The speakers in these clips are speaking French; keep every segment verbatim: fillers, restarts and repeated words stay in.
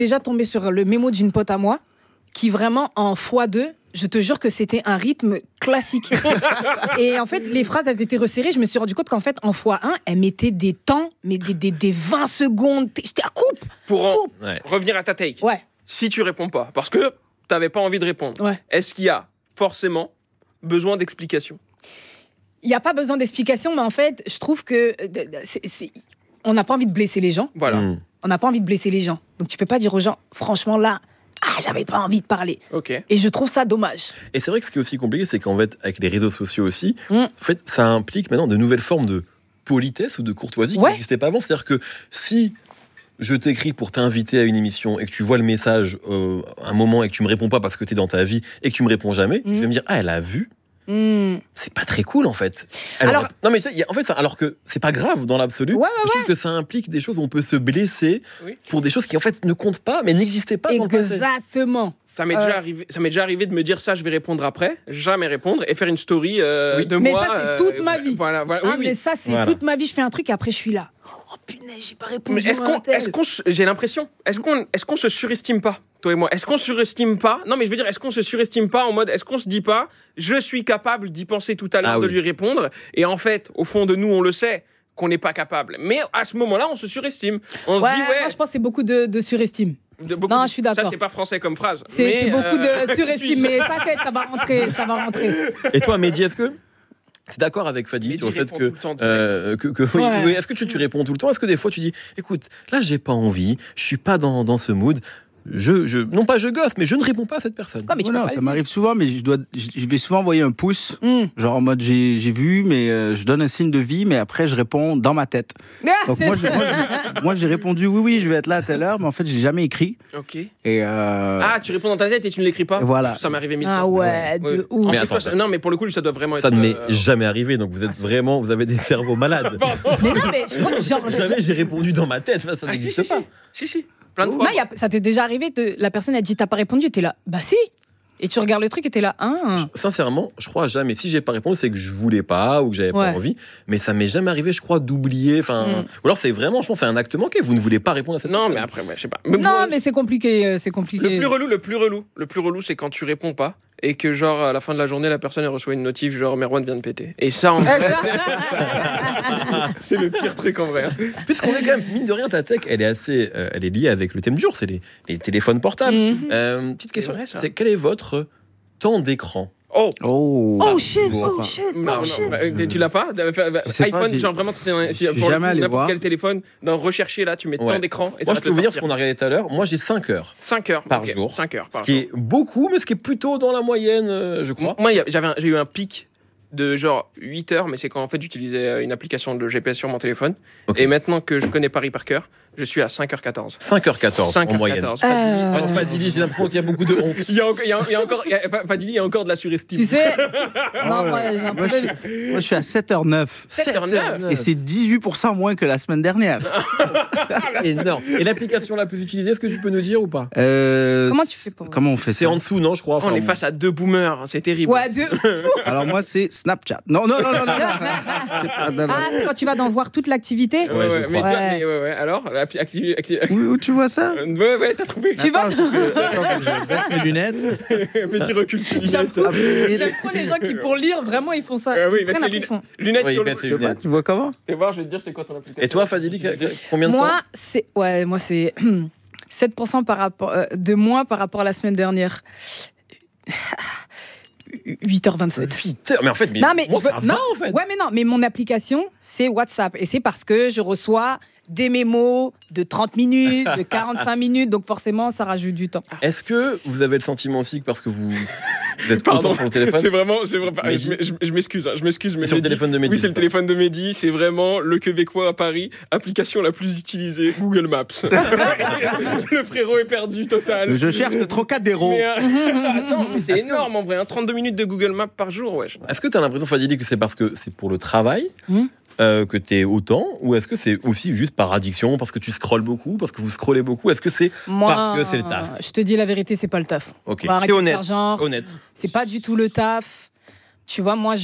Déjà tombé sur le mémo d'une pote à moi qui vraiment en fois deux, je te jure que c'était un rythme classique. Et en fait, les phrases, elles étaient resserrées. Je me suis rendu compte qu'en fait, en fois un, elle mettait des temps, mais des, des, des vingt secondes. J'étais à coupe. Pour en coupe. Ouais. revenir à ta take, ouais. si tu réponds pas, parce que t'avais pas envie de répondre, ouais. est-ce qu'il y a forcément besoin d'explications? Il n'y a pas besoin d'explications, mais en fait, je trouve que c'est, c'est... on n'a pas envie de blesser les gens. Voilà. Mmh. On n'a pas envie de blesser les gens. Donc tu peux pas dire aux gens, franchement là, ah, j'avais pas envie de parler. Okay. Et je trouve ça dommage. Et c'est vrai que ce qui est aussi compliqué, c'est qu'en fait, avec les réseaux sociaux aussi, mmh. en fait, ça implique maintenant de nouvelles formes de politesse ou de courtoisie qui ouais. n'existaient pas avant. C'est-à-dire que si je t'écris pour t'inviter à une émission et que tu vois le message euh, un moment et que tu me réponds pas parce que t'es dans ta vie et que tu me réponds jamais, mmh. je vais me dire, ah, elle a vu. Mmh. C'est pas très cool en fait. Alors, alors non mais y a, en fait, ça, alors que c'est pas grave dans l'absolu. Ouais, ouais, je trouve ouais. que ça implique des choses où on peut se blesser oui. pour des choses qui en fait ne comptent pas, mais n'existaient pas dans le passé. Exactement. Ça m'est, euh... déjà arrivé, ça m'est déjà arrivé de me dire ça, je vais répondre après, jamais répondre et faire une story euh, oui. de mais moi. Mais ça c'est toute euh, ma vie. Voilà, voilà. Ah, oui, mais oui. ça c'est voilà. toute ma vie. Je fais un truc et après je suis là. Oh punaise, j'ai pas répondu. Mais est-ce qu'on, est-ce qu'on, j'ai l'impression, est-ce qu'on, est-ce qu'on se surestime pas, toi et moi? Est-ce qu'on surestime pas? Non, mais je veux dire, est-ce qu'on se surestime pas en mode, est-ce qu'on se dit pas, je suis capable d'y penser tout à l'heure, ah, de oui. lui répondre, et en fait, au fond de nous, on le sait qu'on n'est pas capable. Mais à ce moment-là, on se surestime. On ouais, se dit, ouais. Moi, je pense que c'est beaucoup de, de surestime. De beaucoup non, de... je suis d'accord. Ça, c'est pas français comme phrase. C'est, mais c'est beaucoup euh... de surestime, mais t'inquiète, ça va rentrer, ça va rentrer. Et toi, Mehdi, est-ce que t'es d'accord avec Fadi Mehdi sur le fait que, le temps, euh, que, que oui, ouais. oui, est-ce que tu, tu réponds tout le temps? Est-ce que des fois tu dis, écoute, là j'ai pas envie, je suis pas dans, dans ce mood. Je, je, non pas je gosse, mais je ne réponds pas à cette personne. Ouais, mais voilà, ça m'arrive souvent, mais je, dois, je vais souvent envoyer un pouce, mm. genre en mode j'ai, j'ai vu, mais euh, je donne un signe de vie, mais après je réponds dans ma tête. Ah, Donc moi, je, moi, je, moi j'ai répondu oui, oui, je vais être là à telle heure, mais en fait j'ai jamais écrit. Ok. Et euh... Ah, tu réponds dans ta tête et tu ne l'écris pas. Voilà. Ça m'est arrivé mille fois. Ah ouais, de ouais. ouf. Mais attends, ça, non, mais pour le coup, ça doit vraiment ça être. Ça ne m'est euh... jamais arrivé, donc vous êtes vraiment, vous avez des cerveaux malades. Mais non, mais je crois que genre, jamais j'ai répondu dans ma tête, ça ah, n'existe si, pas. Si, si. si. Plein de non, fois. y a, ça t'est déjà arrivé, de, la personne a dit t'as pas répondu, t'es là, bah si. Et tu regardes le truc et t'es là, hein. Sincèrement, je crois jamais. Si j'ai pas répondu, c'est que je voulais pas ou que j'avais ouais. pas envie. Mais ça m'est jamais arrivé, je crois, d'oublier. Enfin, mm. ou alors c'est vraiment, je pense, c'est un acte manqué. Vous ne voulez pas répondre à cette non, personne. mais après, ouais, je sais pas. Mais non, pour... mais c'est compliqué, c'est compliqué. Le plus relou, le plus relou, le plus relou, c'est quand tu réponds pas et que genre à la fin de la journée, la personne elle reçoit une notif genre Merwan vient de péter. Et ça, en vrai, c'est... c'est le pire truc en vrai. Puisqu'on est quand même mine de rien, ta tech, elle est assez, euh, elle est liée avec le thème du jour, c'est les, les téléphones portables. Mm-hmm. Euh, petite question, c'est, vrai, c'est quel est votre temps d'écran? Oh. Oh, oh shit, oh shit, non, oh non, shit. Bah, tu l'as pas, iPhone, pas, genre vraiment, si, pour le coup, n'importe voir. Quel téléphone, dans rechercher là, tu mets ouais. temps d'écran. Et moi, ça je peux vous dire ce qu'on a regardé tout à l'heure. Moi, j'ai cinq heures. cinq heures par okay. jour. cinq heures par ce qui jour. est beaucoup, mais ce qui est plutôt dans la moyenne, euh, je crois. Moi, j'avais un, j'ai eu un pic de genre huit heures, mais c'est quand en fait j'utilisais une application de G P S sur mon téléphone. Okay. Et maintenant que je connais Paris par cœur, je suis à cinq heures quatorze. cinq heures quatorze en moyenne. Euh... Fadili, Fadili, j'ai l'impression qu'il y a beaucoup de honte. il, y a, il, y a, il y a encore, il y a, Fadili, il y a encore de la surestime. Tu sais non, moi, moi, je suis, moi je suis à sept heures neuf. sept heures neuf Et c'est dix-huit pour cent moins que la semaine dernière. Énorme. Et l'application la plus utilisée, est-ce que tu peux nous dire ou pas? euh, Comment tu fais pour Comment on fait ça? C'est en dessous, non, je crois. Enfin, on est face à deux boomers, c'est terrible. Ouais, deux. Alors moi, c'est Snapchat. Non, non, non, non, non. non. C'est pas, non, non. Ah, c'est quand tu vas dans voir toute l'activité. Ouais, ouais, ouais, mais, ouais. Toi, mais ouais, ouais. Alors, activité. Acti- Où, où tu vois ça? euh, Ouais, ouais, t'as trouvé. Tu vas. Attends, je baisse mes lunettes. Mais tu recules ses lunettes. J'avoue, j'aime trop les gens qui, pour lire, vraiment, ils font ça. Euh, oui, ils prennent les lunettes, lunettes oui, sur le. Les lunettes. Tu vois comment? Et voir, je vais te dire c'est quoi ton application. Et toi, Fadili, combien de moi, temps? c'est ouais, moi c'est sept pour cent par rapport euh, de moins par rapport à la semaine dernière. huit heures vingt-sept. huit heures, mais en fait, mais non, mais moi, je, ça non, va, en fait. Ouais, mais non, mais mon application, c'est WhatsApp. Et c'est parce que je reçois des mémos de trente minutes, de quarante-cinq minutes, donc forcément, ça rajoute du temps. Est-ce que vous avez le sentiment aussi que parce que vous, vous êtes Pardon, autant sur le téléphone? C'est vraiment, c'est vrai, je, je, je m'excuse, hein, je m'excuse, mais c'est sur le téléphone de Mehdi. Oui, c'est le téléphone de Mehdi, c'est vraiment le Québécois à Paris, application la plus utilisée, Google Maps. Le frérot est perdu total. Je cherche le Trocadéro. Mais, euh, attends, mais c'est Est-ce énorme que... en vrai, hein, trente-deux minutes de Google Maps par jour, wesh. Est-ce que tu as l'impression, Fadili, que c'est parce que c'est pour le travail? Mmh. Euh, que t'es autant, ou est-ce que c'est aussi juste par addiction, parce que tu scrolles beaucoup, parce que vous scrollez beaucoup? Est-ce que c'est Moi, parce que c'est le taf? Je te dis la vérité, c'est pas le taf. Ok. T'es honnête. Genre, honnête. C'est pas du tout le taf. Tu vois, moi,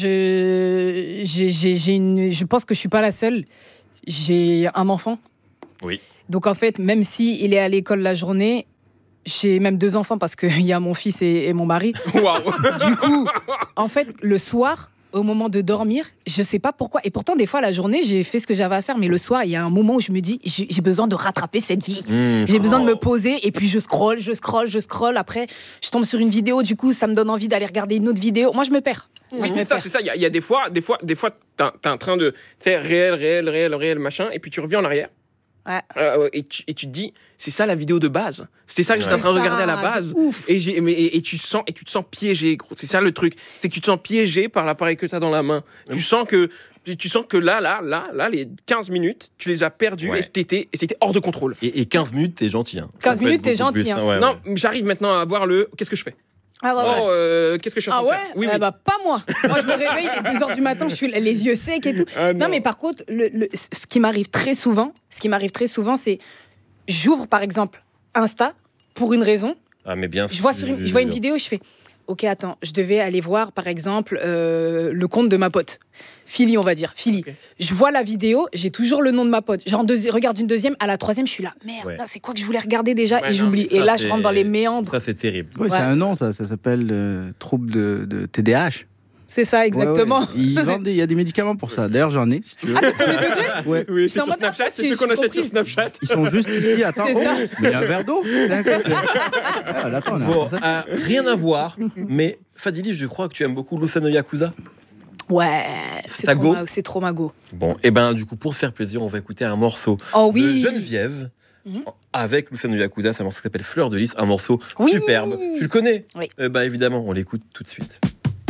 je, j'ai, j'ai, j'ai une, je pense que je suis pas la seule. J'ai un enfant. Oui. Donc en fait, même si il est à l'école la journée, j'ai même deux enfants parce qu'il y a mon fils et, et mon mari. Waouh. Du coup, en fait, le soir, au moment de dormir, je sais pas pourquoi. Et pourtant, des fois, la journée, j'ai fait ce que j'avais à faire. Mais le soir, il y a un moment où je me dis, j'ai, j'ai besoin de rattraper cette vie. Mmh. J'ai besoin de me poser. Et puis, je scrolle, je scrolle, je scrolle. Après, je tombe sur une vidéo. Du coup, ça me donne envie d'aller regarder une autre vidéo. Moi, je me perds. Moi, Oui, je me c'est ça, perds. c'est ça. Il y, a- il y a des fois, des fois, des fois, t'es t'es en train de, tu sais, réel, réel, réel, réel, machin, et puis tu reviens en arrière. Ouais. Euh, et, tu, et tu te dis, c'est ça la vidéo de base. C'était ça que j'étais en Ouais. train de C'est regarder à la ça, base. de ouf. Et, j'ai, mais, et, et tu sens, et tu te sens piégé, gros. C'est ça le truc. C'est que tu te sens piégé par l'appareil que tu as dans la main. Tu sens que, tu, tu sens que là, là, là, là, les quinze minutes, tu les as perdues Ouais. et, c'était, et c'était hors de contrôle. Et, et quinze minutes, t'es gentil. Hein. quinze Ça peut minutes, être t'es beaucoup gentil, plus, hein. ouais, non, ouais. j'arrive maintenant à avoir le. Qu'est-ce que je fais Ah ouais, ouais. Oh, euh, qu'est-ce que je suis en Ah train ouais de faire Oui, Eh oui. bah, pas moi. Moi, je me réveille, il est deux heures du matin, je suis les yeux secs et tout. Ah, non. mais par contre, le, le- ce qui m'arrive très souvent, ce qui m'arrive très souvent, c'est j'ouvre par exemple Insta pour une raison. Ah, mais bien Je vois, sur une, je vois une vidéo, je fais ok, attends, je devais aller voir par exemple euh, le compte de ma pote. Philly, on va dire. Philly. Ok. Je vois la vidéo, j'ai toujours le nom de ma pote. Je regarde une deuxième, à la troisième, je suis là, merde, Ouais. là, c'est quoi que je voulais regarder déjà Ouais, et non, j'oublie. mais Et ça, là, je c'est- rentre dans les méandres. Ça, c'est terrible. Ouais, c'est Ouais. un nom, ça. Ça s'appelle euh, trouble de, de T D A H. C'est ça, exactement. Ouais, ouais. Ils vendent des- Il y a des médicaments pour ça. D'ailleurs, j'en ai, si tu veux. Ouais. Oui, C'est c'est en sur mode, Snapchat, ah, c'est j'ai- ceux qu'on j'ai achète sur compris. Snapchat. Ils sont juste ici. Attends, C'est oh, ça. mais il y a un verre d'eau. C'est incroyable. Ah, là, attends, on est Bon, comme ça. ah, rien à voir, mais Fadili, je crois que tu aimes beaucoup Lucano Yakuza. Ouais, C'est c'est ta trop, go ma- c'est trop ma go. Bon, et ben du coup, pour se faire plaisir, on va écouter un morceau Oh de oui. Geneviève Mhm. avec Lucano Yakuza. C'est un morceau qui s'appelle Fleur de Lys, un morceau Oui. superbe. Tu le connais Oui. Eh ben évidemment, on l'écoute tout de suite.